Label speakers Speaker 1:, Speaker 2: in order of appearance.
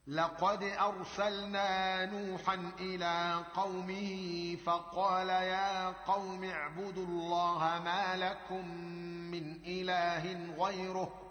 Speaker 1: لقد ارسلنا نوحا الى قومه فقال يا قوم اعبدوا الله ما لكم من اله غيره